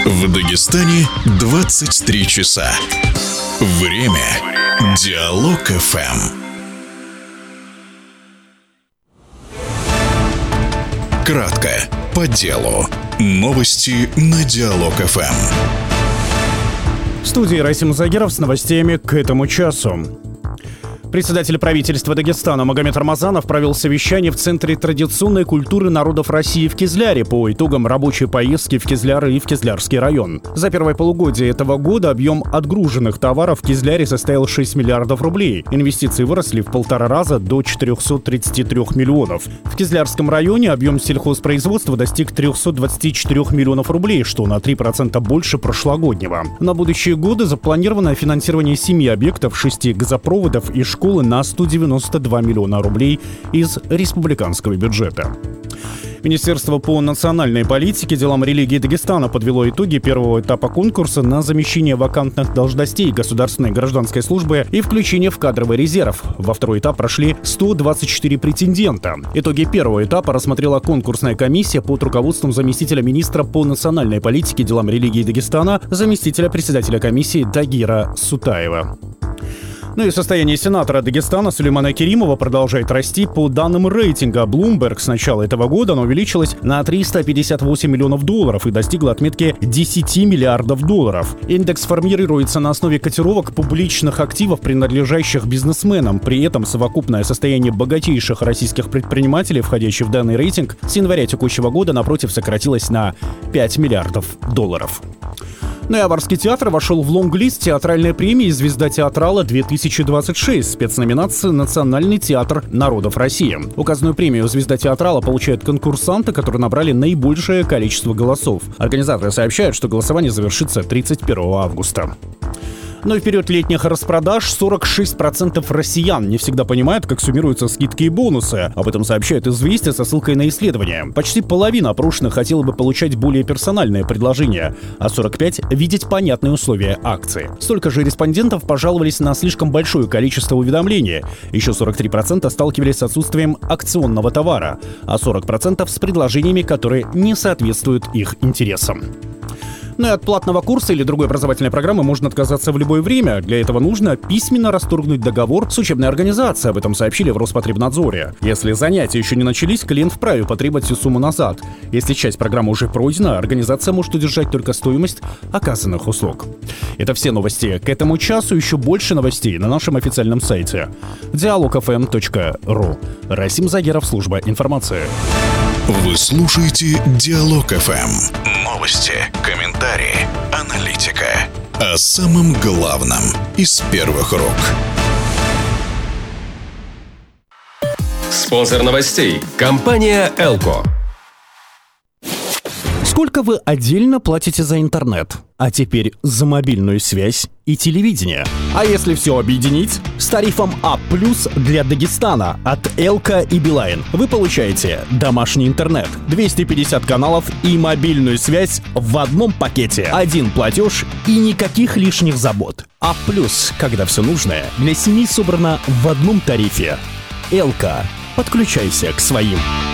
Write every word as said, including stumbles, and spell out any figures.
В Дагестане двадцать три часа. Время Диалог эф эм. Кратко, по делу. Новости на Диалог эф эм. В студии Расим Загиров с новостями к этому часу. Председатель правительства Дагестана Магомед Рамазанов провел совещание в Центре традиционной культуры народов России в Кизляре по итогам рабочей поездки в Кизляр и в Кизлярский район. За первое полугодие этого года объем отгруженных товаров в Кизляре составил шесть миллиардов рублей. Инвестиции выросли в полтора раза до четырехсот тридцати трёх миллионов. В Кизлярском районе объем сельхозпроизводства достиг трёхсот двадцати четырёх миллионов рублей, что на три процента больше прошлогоднего. На будущие годы запланировано финансирование семи объектов, шести газопроводов и школ школы на сто девяносто два миллиона рублей из республиканского бюджета. Министерство по национальной политике, делам религии Дагестана подвело итоги первого этапа конкурса на замещение вакантных должностей государственной гражданской службы и включение в кадровый резерв. Во второй этап прошли сто двадцать четыре претендента. Итоги первого этапа рассмотрела конкурсная комиссия под руководством заместителя министра по национальной политике, делам религии Дагестана, заместителя председателя комиссии Тагира Сутаева. Ну и состояние сенатора Дагестана Сулеймана Керимова продолжает расти. По данным рейтинга Bloomberg, с начала этого года оно увеличилось на триста пятьдесят восемь миллионов долларов и достигло отметки десять миллиардов долларов. Индекс формируется на основе котировок публичных активов, принадлежащих бизнесменам. При этом совокупное состояние богатейших российских предпринимателей, входящих в данный рейтинг, с января текущего года, напротив, сократилось на пять миллиардов долларов. Ну и Аварский театр вошел в лонг-лист театральной премии «Звезда театрала-две тысячи двадцать шесть», спецноминации «Национальный театр народов России». Указанную премию «Звезда театрала» получают конкурсанты, которые набрали наибольшее количество голосов. Организаторы сообщают, что голосование завершится тридцать первого августа. Но и в период летних распродаж сорок шесть процентов россиян не всегда понимают, как суммируются скидки и бонусы. Об этом сообщает «Известия» со ссылкой на исследование. Почти половина опрошенных хотела бы получать более персональное предложение, а сорок пять процентов видеть понятные условия акции. Столько же респондентов пожаловались на слишком большое количество уведомлений. Еще сорок три процента сталкивались с отсутствием акционного товара, а сорок процентов с предложениями, которые не соответствуют их интересам. Ну и от платного курса или другой образовательной программы можно отказаться в любое время. Для этого нужно письменно расторгнуть договор с учебной организацией. Об этом сообщили в Роспотребнадзоре. Если занятия еще не начались, клиент вправе потребовать всю сумму назад. Если часть программы уже пройдена, организация может удержать только стоимость оказанных услуг. Это все новости к этому часу. Еще больше новостей на нашем официальном сайте диалог эф эм точка ру. Расим Загиров, служба информации. Вы слушаете Диалог эф эм. Новости, комментарии, аналитика. О самом главном из первых рук. Спонсор новостей – компания «Элко». Сколько вы отдельно платите за интернет? А теперь за мобильную связь и телевидение. А если все объединить? С тарифом А плюс для Дагестана от Элко и Билайн вы получаете домашний интернет, двести пятьдесят каналов и мобильную связь в одном пакете. Один платеж и никаких лишних забот. А плюс, когда все нужное для семьи собрано в одном тарифе. Элко. Подключайся к своим.